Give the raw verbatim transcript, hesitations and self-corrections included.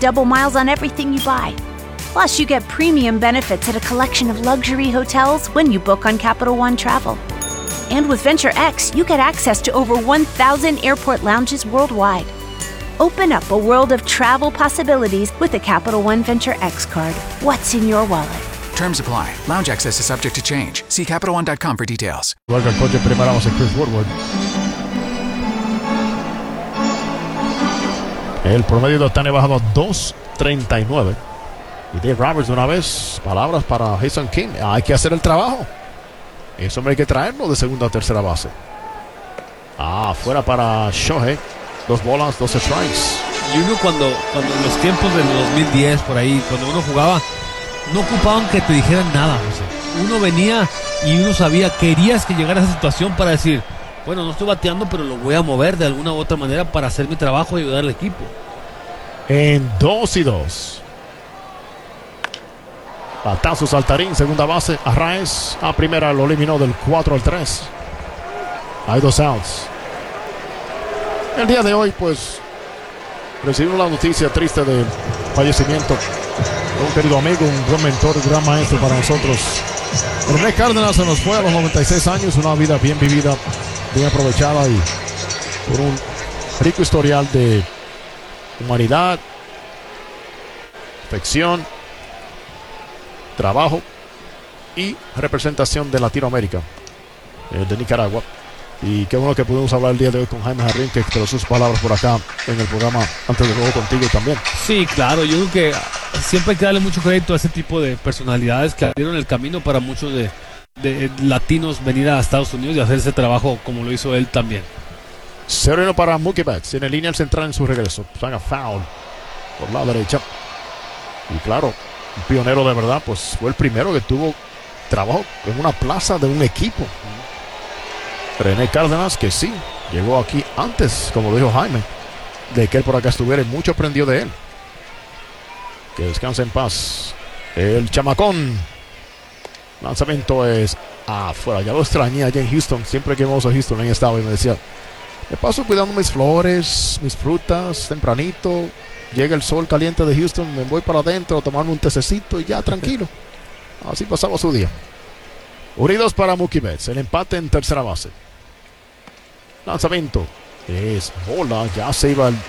double miles on everything you buy. Plus, you get premium benefits at a collection of luxury hotels when you book on Capital One Travel. And with Venture X, you get access to over one thousand airport lounges worldwide. Open up a world of travel possibilities with the Capital One Venture X card. What's in your wallet? Terms apply. Lounge access is subject to change. See Capital One dot com for details. Luego el coche preparamos a Chris Woodward. El promedio de Ohtani ha bajado a dos treinta y nueve. Y Dave Roberts, una vez, palabras para Jason King. Hay que hacer el trabajo. Eso me hay que traerlo de segunda a tercera base. Ah, fuera para Shohei. Dos bolas, dos strikes. Y uno cuando, cuando en los tiempos del dos mil diez, por ahí, cuando uno jugaba, no ocupaban que te dijeran nada, José. Uno venía y uno sabía, querías que llegara a esa situación para decir, bueno, no estoy bateando, pero lo voy a mover de alguna u otra manera para hacer mi trabajo y ayudar al equipo. En dos y dos. Batazo Saltarín, segunda base. Arraez a primera, lo eliminó del cuatro al tres. Hay dos outs. El día de hoy, pues, recibimos la noticia triste del fallecimiento de un querido amigo, un buen mentor, un gran maestro para nosotros. René Cárdenas se nos fue a los noventa y seis años, una vida bien vivida, bien aprovechada y por un rico historial de humanidad, afección, trabajo y representación de Latinoamérica, eh, de Nicaragua. Y qué bueno que pudimos hablar el día de hoy con Jaime Jarrín, que expresó sus palabras por acá en el programa antes de juego contigo también. Sí, claro, yo creo que siempre hay que darle mucho crédito a ese tipo de personalidades que abrieron el camino para muchos de, de latinos venir a Estados Unidos y hacer ese trabajo como lo hizo él también. cero uno para Mookie Betts, tiene línea al central en su regreso. Saga foul por la derecha. Y claro, un pionero de verdad, pues fue el primero que tuvo trabajo en una plaza de un equipo. René Cárdenas, que sí, llegó aquí antes, como dijo Jaime, de que él por acá estuviera y mucho aprendió de él. Que descanse en paz. El chamacón. Lanzamiento es afuera. Ya lo extrañé allá en Houston. Siempre que íbamos a Houston, ahí estaba y me decía, me paso cuidando mis flores, mis frutas, tempranito. Llega el sol caliente de Houston, me voy para adentro a tomarme un tececito y ya tranquilo. Así pasaba su día. Unidos para Mookie Betts. El empate en tercera base. Lanzamiento es bola. Ya se iba el